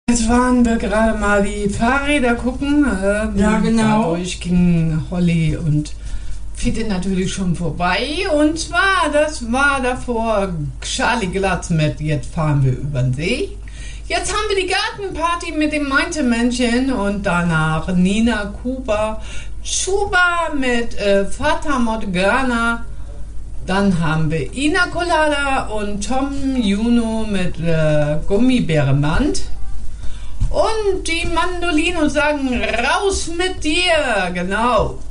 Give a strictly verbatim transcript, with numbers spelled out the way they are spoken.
Jetzt waren wir gerade mal die Fahrräder gucken. Ähm, Ja, genau. Dadurch ging Holly und Fitte natürlich schon vorbei. Und zwar, das war davor Charlie Glatt mit Jetzt fahren wir über den See. Jetzt haben wir die Gartenparty mit dem Meinte-Männchen und danach Nina Kuba, Chuba mit äh, Fata Morgana. Dann haben wir Ina Colada und Tom Juno mit äh, Gummibärenband. Und die Mandolinos sagen, raus mit dir, genau.